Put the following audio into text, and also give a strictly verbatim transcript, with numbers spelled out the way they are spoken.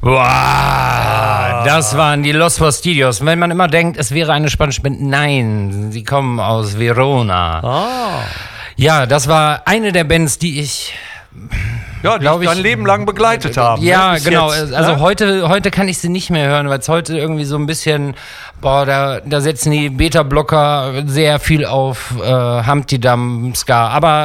Boah, das waren die Los Fastidios. Wenn man immer denkt, es wäre eine spanische Band, nein, sie kommen aus Verona. Ah. Ja, das war eine der Bands, die ich... Ja, die ich dein Leben lang begleitet haben. Ja, ne? genau. Jetzt, also ne? heute, heute kann ich sie nicht mehr hören, weil es heute irgendwie so ein bisschen, boah, da, da setzen die Beta-Blocker sehr viel auf äh, Humpty Dum Ska. Aber